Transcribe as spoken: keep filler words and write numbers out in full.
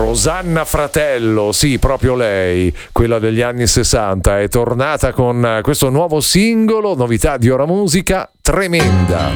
Rosanna Fratello, sì, proprio lei, quella degli anni sessanta, è tornata con questo nuovo singolo, novità di Ora Musica, Tremenda.